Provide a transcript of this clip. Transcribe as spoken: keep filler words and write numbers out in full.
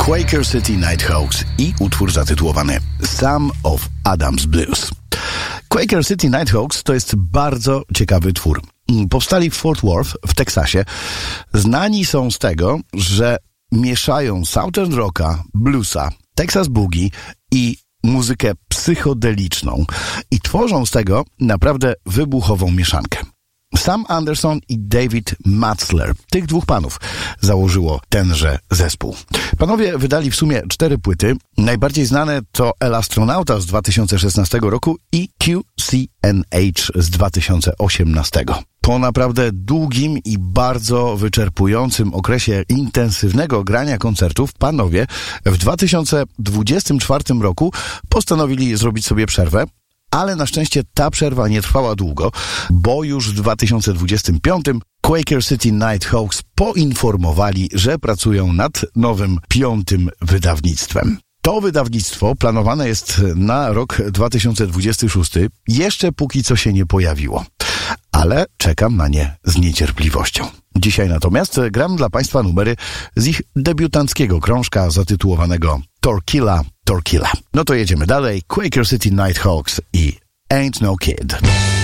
Quaker City Nighthawks i utwór zatytułowany Some of Adam's Blues. Quaker City Nighthawks to jest bardzo ciekawy twór. Powstali w Fort Worth w Teksasie. Znani są z tego, że mieszają Southern Rocka, bluesa, Texas Boogie i muzykę psychodeliczną i tworzą z tego naprawdę wybuchową mieszankę. Sam Anderson i David Matzler, tych dwóch panów, założyło tenże zespół. Panowie wydali w sumie cztery płyty. Najbardziej znane to El Astronauta z dwa tysiące szesnastego roku i Q C N H z dwa tysiące osiemnastego. Po naprawdę długim i bardzo wyczerpującym okresie intensywnego grania koncertów, panowie w dwa tysiące dwudziestym czwartym roku postanowili zrobić sobie przerwę. Ale na szczęście ta przerwa nie trwała długo, bo już w dwa tysiące dwudziestym piątym Quaker City Nighthawks poinformowali, że pracują nad nowym, piątym wydawnictwem. To wydawnictwo planowane jest na rok dwa tysiące dwudziesty szósty, jeszcze póki co się nie pojawiło, ale czekam na nie z niecierpliwością. Dzisiaj natomiast gram dla Państwa numery z ich debiutanckiego krążka zatytułowanego Torquilla, Torquilla. No to jedziemy dalej. Quaker City Nighthawks i Ain't No Kid.